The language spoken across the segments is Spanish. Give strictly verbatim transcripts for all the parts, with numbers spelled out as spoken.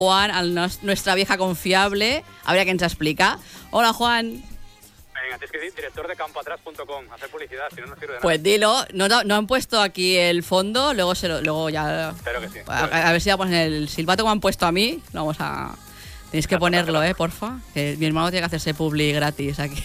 Juan, a nuestra vieja confiable, habría que nos explica. Hola, Juan. Venga, tienes que decir director de campo atrás punto com, hacer publicidad, si no, no sirve de nada. Pues dilo, no, no han puesto aquí el fondo, luego se lo, luego ya... Espero que sí. A, a, a ver si ya ponen el silbato como han puesto a mí, vamos a... Tenéis que ponerlo, eh, porfa, que mi hermano tiene que hacerse publi gratis aquí.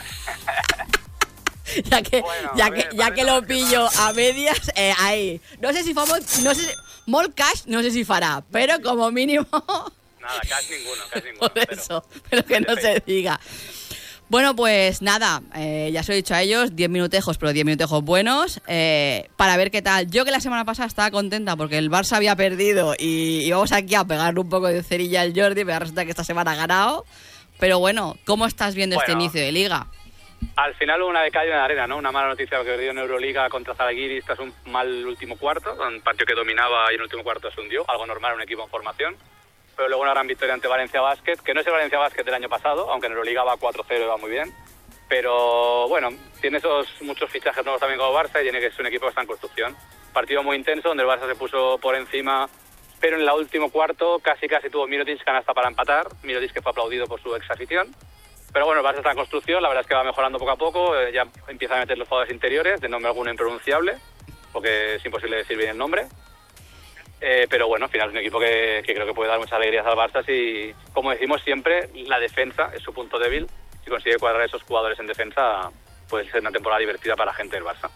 ya que, bueno, ya que, ver, ya que lo pillo a medias, eh, ahí. No sé si famos, no sé si, molt cash, no sé si fará, pero como mínimo... Nada, cash ninguno, cash ninguno. Por eso, pero, pero que no se diga. Bueno, pues nada, eh, ya se lo he dicho a ellos, diez minutejos, pero diez minutejos buenos, eh, para ver qué tal. Yo que la semana pasada estaba contenta porque el Barça había perdido y íbamos aquí a pegarle un poco de cerilla al Jordi, pero resulta que esta semana ha ganado. Pero bueno, ¿cómo estás viendo bueno, este inicio de Liga? Al final una de calle en la arena, ¿no? Una mala noticia que perdió en Euroliga contra Zalgiris tras un mal último cuarto, un partido que dominaba y en el último cuarto se hundió, algo normal en un equipo en formación. Pero luego una gran victoria ante Valencia Basket, que no es el Valencia Basket del año pasado, aunque en Euroliga va cuatro cero y va muy bien. Pero bueno, tiene esos muchos fichajes nuevos también como Barça y tiene que es un equipo que está en construcción. Partido muy intenso, donde el Barça se puso por encima, pero en el último cuarto casi casi tuvo Mirotic canasta para empatar. Mirotic que fue aplaudido por su ex afición. Pero bueno, el Barça está en construcción, la verdad es que va mejorando poco a poco, eh, ya empieza a meter los jugadores interiores, de nombre alguno impronunciable, porque es imposible decir bien el nombre. Eh, pero bueno, al final es un equipo que, que creo que puede dar muchas alegrías al Barça si, como decimos siempre, la defensa es su punto débil. Si consigue cuadrar a esos jugadores en defensa, puede ser una temporada divertida para la gente del Barça.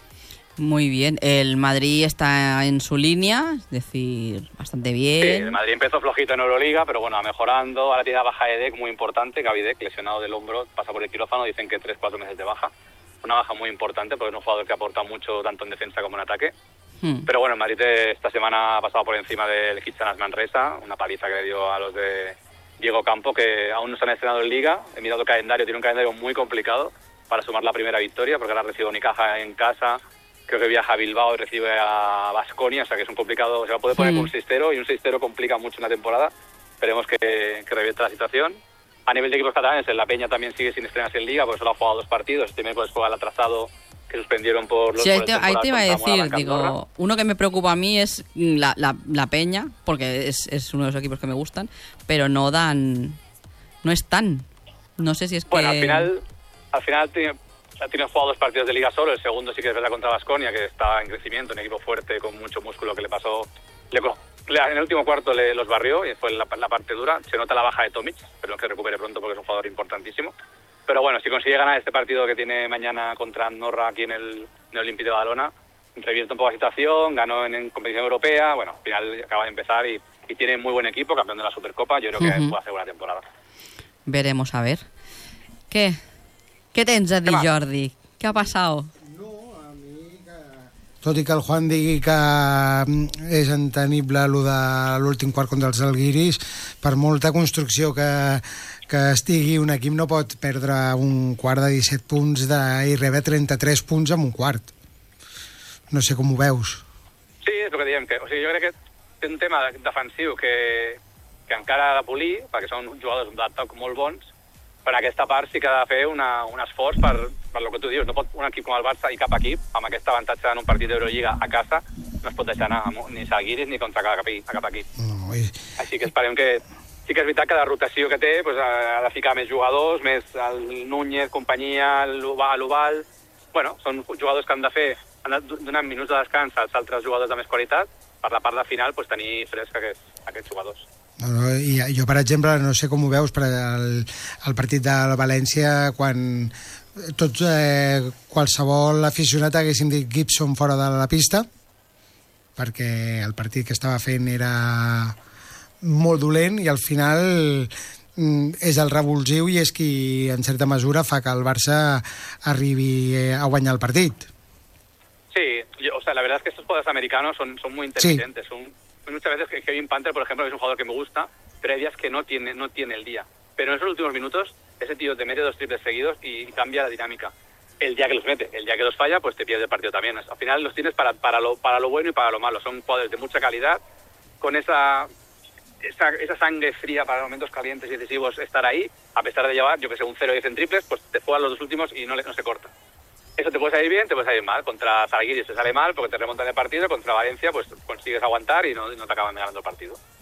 Muy bien, el Madrid está en su línea, es decir, bastante bien. Sí, el Madrid empezó flojito en Euroliga, pero bueno, va mejorando. Ahora tiene la baja de Dec muy importante, Gaby Dec, lesionado del hombro, pasa por el quirófano, dicen que tres cuatro meses de baja. Una baja muy importante porque es un jugador que aporta mucho tanto en defensa como en ataque. Hmm. Pero bueno, el Madrid esta semana ha pasado por encima del Kitsanas Manresa, una paliza que le dio a los de Diego Campo, que aún no se han estrenado en Liga. He mirado el calendario, tiene un calendario muy complicado para sumar la primera victoria, porque ahora recibe Unicaja en casa, creo que viaja a Bilbao y recibe a Baskonia, o sea que es un complicado, se va a poder poner hmm. con un seis cero, y un seis cero complica mucho una temporada. Esperemos que, que revierte la situación. A nivel de equipos catalanes, el La Peña también sigue sin estrenarse en Liga, porque solo ha jugado dos partidos, este miércoles juega el atrasado, que suspendieron por los... Sí, ahí te, ahí te iba a decir, digo, uno que me preocupa a mí es la, la, la Peña, porque es, es uno de los equipos que me gustan, pero no dan, no están, no sé si es que... Bueno, al final, al final tiene, tiene jugado dos partidos de Liga solo, el segundo sí que es verdad contra Baskonia, que está en crecimiento, un equipo fuerte, con mucho músculo, que le pasó... Le, le, en el último cuarto le, los barrió, y fue la, la parte dura, se nota la baja de Tomic, pero que recupere pronto porque es un jugador importantísimo. Pero bueno, si consigue ganar este partido que tiene mañana contra Andorra aquí en el, en el Olympique de Badalona, revierte un poco la situación, ganó en, en competición europea, bueno, al final acaba de empezar y, y tiene muy buen equipo, campeón de la Supercopa, yo creo que uh-huh. puede hacer buena temporada. Veremos, a ver. ¿Qué? ¿Qué tens a dir, Jordi? ¿Qué ha pasado? No, a mi que... Tot i que el Juan digui que és entenible allò de l'últim quart contra els Zalgiris, per molta construcció que... que estigui un equip no pot perdre un quart de disset punts de, i rebre trenta-tres punts en un quart. No sé com ho veus. Sí, és el que diem. Que, o sigui, jo crec que té un tema defensiu que, que encara ha de polir, perquè són jugadors d'atac molt bons, però en aquesta part sí que ha de fer una, un esforç per, per el que tu dius. No pot un equip com el Barça i cap equip, amb aquest avantatge en un partit d'Eurolliga a casa, no es pot deixar anar ni Zalgiris ni contra cap, a cap equip. No, i... Així que esperem que... Sí que és veritat que la rotació que té pues, ha de ficar més jugadors, més el Núñez, companyia, l'Oval... Bueno, són jugadors que han de fer, han de donar minuts de descans als altres jugadors de més qualitat per la part de final pues, tenir fresc aquests, aquests jugadors. No, no, i jo, per exemple, no sé com ho veus, però el, el partit de la València, quan tots, eh, qualsevol aficionat haguéssim dit Gibson fora de la pista, perquè el partit que estava fent era... molt dolent i al final és el revulsiu i és qui en certa mesura fa que el Barça arribi a guanyar el partit. Sí, yo, o sea, la verdad es que estos jugadores americanos son, son muy inteligentes. Sí. Son, muchas veces Kevin Panther, por ejemplo, es un jugador que me gusta, pero hay días que no tiene, no tiene el día. Pero en esos últimos minutos ese tío te mete dos triples seguidos y cambia la dinámica. El día que los mete, el día que los falla, pues te pierde el partido también. Al final los tienes para, para, lo, para lo bueno y para lo malo. Son jugadores de mucha calidad, con esa... Esa, esa sangre fría para momentos calientes y decisivos estar ahí, a pesar de llevar, yo que sé, un cero diez en triples, pues te juegan los dos últimos y no, le, no se corta. Eso te puede salir bien, te puede salir mal. Contra Zalgiris te sale mal porque te remontan el partido, contra Valencia pues consigues aguantar y no, no te acaban ganando el partido.